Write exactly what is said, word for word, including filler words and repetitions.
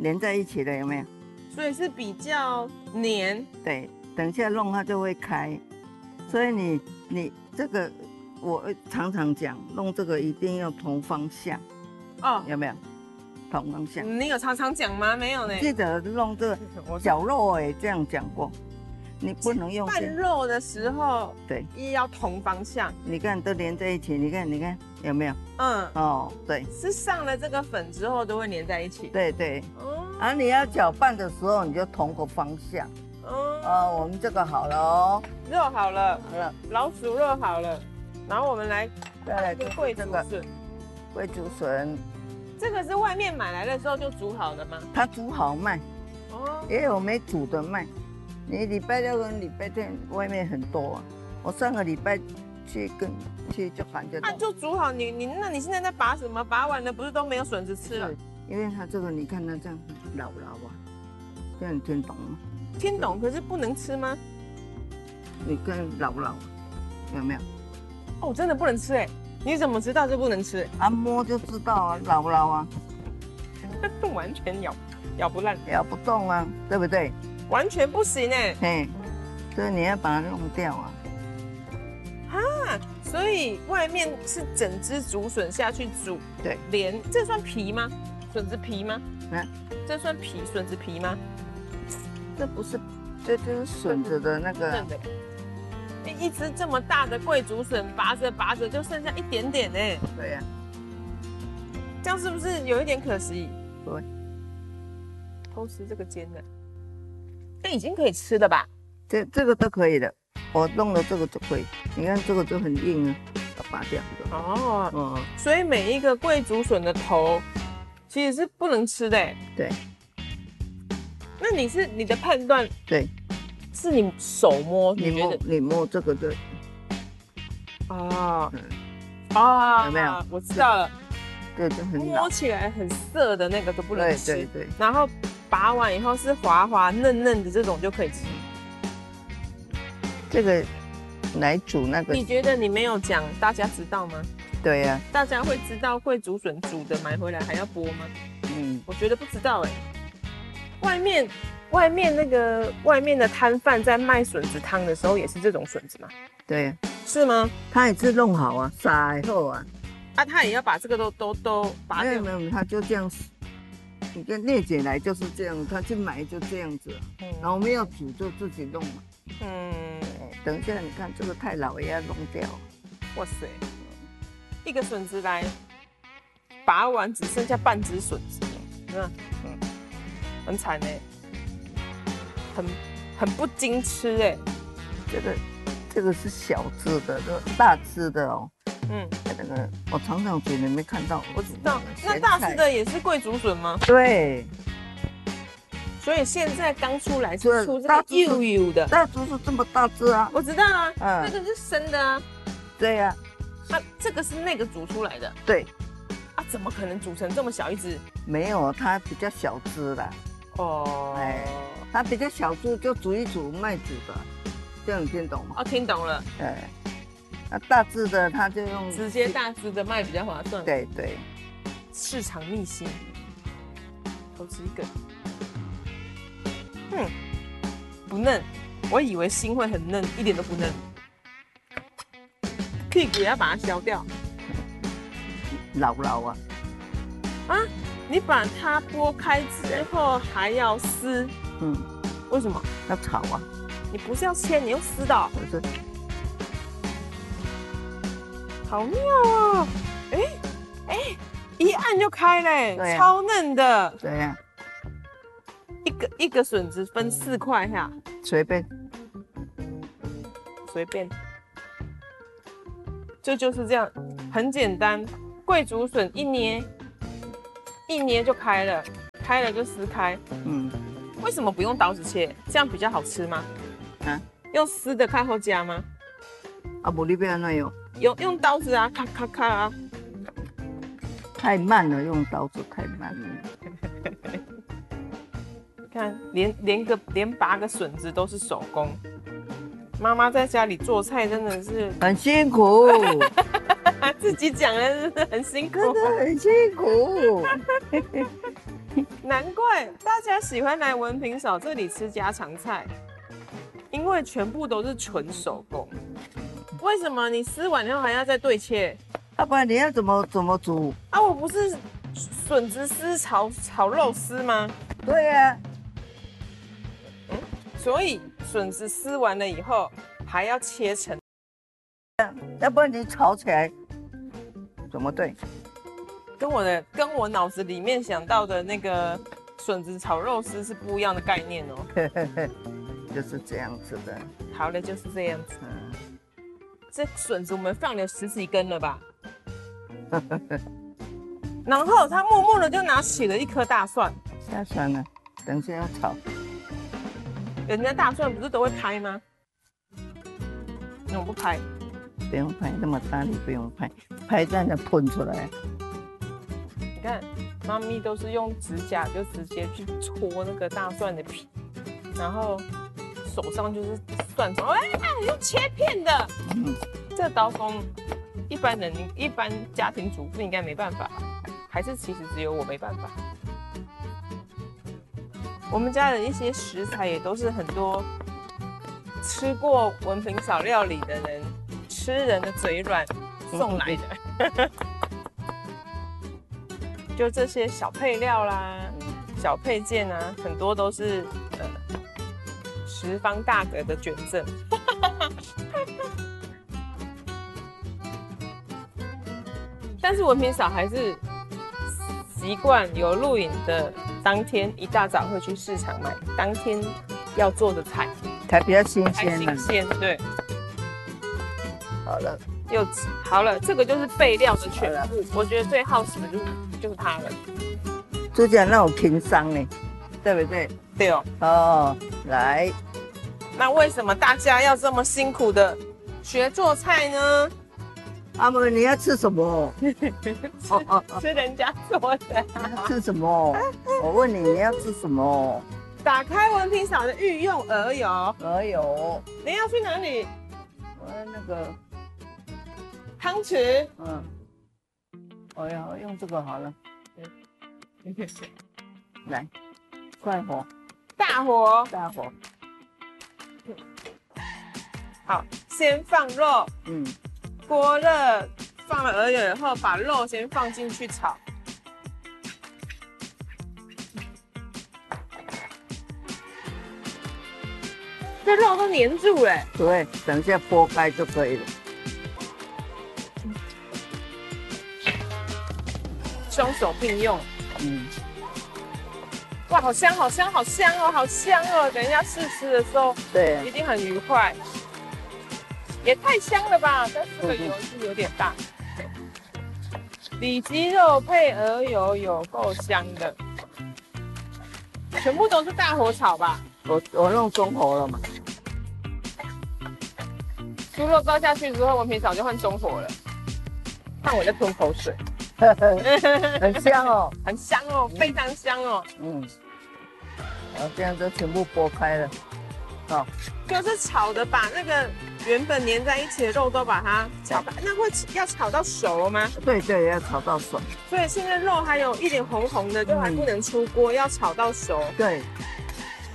连在一起了，有没有？ 所以是比较黏。 对，等一下弄它就会开。所以你你这个，我常常讲，弄这个一定要同方向。哦，有没有？同方向。 你有常常讲吗？没有呢。 记得弄这个绞肉哎，这样讲过。你不能用拌肉的时候， 对， 也要同方向。 你看都连在一起，你看你看有没有？嗯，哦，对， 是上了这个粉之后都会连在一起。 对对，哦，啊，你要搅拌的时候你就同个方向。哦，哦，我们这个好了哦， 肉好了，好了，老鼠肉好了，然后我们来再来贵竹笋， 贵竹笋， 这个是外面买来的时候就煮好的吗？ 它煮好卖，哦，也有没煮的卖。你礼拜六跟礼拜天外面很多啊，我上个礼拜去跟去就喊着。 啊，就煮好你你那你现在在拔什么？拔完了不是都没有笋子吃了？ 因为它这个你看它这样老老啊，这样你听懂吗？ 听懂，可是不能吃吗？ 你看老老有没有？ 哦，真的不能吃哎！你怎么知道这不能吃？ 啊，摸就知道啊，老老啊， 完全咬咬不烂， 咬不动啊，对不对？ 完全不行哎！ 嘿，所以你要把它弄掉啊。 啊，所以外面是整只竹笋下去煮， 对， 连这算皮吗？笋子皮吗？ 嗯， 这算皮，笋子皮吗？ 这不是，这就是笋子的那个。 对的。一只这么大的贵竹笋，拔着拔着就剩下一点点哎。 对呀、啊。 这样是不是有一点可惜？ 对。 偷吃这个尖的。这已经可以吃了吧？ 这这个都可以的，我弄了这个就可以。你看这个就很硬啊，要拔掉。 哦，嗯，所以每一个贵竹笋的头其实是不能吃的。 对。 那你是你的判断？ 对。 是你手摸， 你摸你摸这个就。 啊。嗯。啊， 有没有？ 我知道了。 对，就很老。 摸起来很涩的那个都不能吃。 对对对。 然后。拔完以后是滑滑嫩嫩的这种就可以吃。 这个来煮那个， 你觉得你没有讲，大家知道吗？ 对呀、啊， 大家会知道贵竹笋煮的买回来还要剥吗？嗯，我觉得不知道哎。外面外面那个外面的摊贩在卖笋子汤的时候也是这种笋子吗？ 对呀、啊， 是吗？ 他也是弄好啊，杀后啊， 啊，他也要把这个都都都拔掉。 没有没有，他就这样。你跟聂姐来就是这样，她去买就这样子，嗯、然后我们要煮就自己弄嘛。嗯，等一下你看这个太老也要弄掉。 哇塞，一个笋子来拔完只剩下半只笋子，嗯嗯，很惨哎，很很不经吃哎。 这个这个是小只的，这个大只的哦。嗯，那个我常常煮，你没看到？ 我知道，那大只的也是贵竹笋吗？ 对， 所以现在刚出来是出这个幼幼的， 大竹是这么大只啊！ 我知道啊，嗯，那个是生的啊。 对呀、 啊，啊，这个是那个煮出来的。 对， 啊，怎么可能煮成这么小一只？ 没有，它比较小只啦。哦，哎，它比较小只就煮一煮卖煮的，这样你听懂吗？ 哦，听懂了。 对。那大只的他就用直接大只的卖比较划算。 对对， 市场秘辛，偷吃一个。嗯，不嫩，我以为心会很嫩，一点都不嫩。屁股也要把它削掉。 老老啊！ 啊，你把它剥开之后还要撕？嗯，为什么？ 要炒啊！ 你不是要切，你用撕的、哦？ 不是。 好妙哦！哎哎，一按就开嘞，啊、超嫩的。 对呀、啊， 一个一个笋子分四块哈， 随便随便，这就是这样，很简单。贵竹笋一捏，一捏就开了，开了就撕开。嗯，为什么不用刀子切？这样比较好吃吗？啊，用撕的开后加吗？ 啊，不，你不要那样。 用用刀子啊，咔咔咔啊！ 太慢了，用刀子太慢了。 看，连连个连拔个笋子都是手工。妈妈在家里做菜真的是很辛苦。 自己讲的是不是很辛苦？ 真的很辛苦。 难怪大家喜欢来文平嫂这里吃家常菜，因为全部都是纯手工。为什么你撕完以后还要再对切？ 要不然你要怎么怎么煮啊？我不是笋子丝炒炒肉丝吗？ 对呀、啊。 嗯，所以笋子撕完了以后还要切成， 要不然你炒起来怎么对？ 跟我的跟我脑子里面想到的那个笋子炒肉丝是不一样的概念哦。 就是这样子的。 好了，就是这样子。嗯，这笋子我们放了十几根了吧？然后他默默的就拿起了一颗大蒜。 下蒜了，等一下要炒。 人家大蒜不是都会拍吗？你怎么不拍？ 不用拍，那么大力不用拍，拍这样就喷出来。 你看，妈咪都是用指甲就直接去戳那个大蒜的皮，然后手上就是蒜头，哎，用切片的。嗯，这刀工一般人、一般家庭主妇应该没办法，还是其实只有我没办法。我们家的一些食材也都是很多吃过文平嫂料理的人吃人的嘴软送来的。就这些小配料啦、小配件啊，很多都是呃十方大哥的捐赠。但是文平嫂还是习惯有录影的当天一大早会去市场买当天要做的菜， 才比较新鲜。 新鲜，对。 好了， 又好了，这个就是备料的全部。我觉得最耗时的就是就是它了。 就讲那种平商呢，对不对？ 对哦。 哦，来， 那为什么大家要这么辛苦的学做菜呢？ 阿妹，你要吃什么？ 吃人家做的。 吃什么？我问你，你要吃什么？ 打开文平嫂的御用鹅油。 鹅油。 你要去哪里？ 我要那个汤匙。 嗯。我要用这个好了。嗯。来，快火。 大火。 大火。 好，先放肉。嗯。锅热，放了鹅油以后，把肉先放进去炒。这肉都粘住了。 对，等一下剥开就可以了。 双手并用。 嗯。 哇，好香，好香，好香哦，好香哦！等一下试吃的时候， 对， 一定很愉快。也太香了吧！但是这个油是有点大。里脊肉配鹅油有够香的，全部都是大火炒吧？ 我我弄中火了嘛。 猪肉倒下去之后，文平嫂就换中火了。看我在吞口水， 很香哦， 很香哦，非常香哦。嗯， 然后这样就全部剥开了。哦， 就是炒的，把那个原本粘在一起的肉都把它炒开。那会要炒到熟吗？ 对对，要炒到熟。 所以现在肉还有一点红红的，就还不能出锅，嗯、要炒到熟。 对，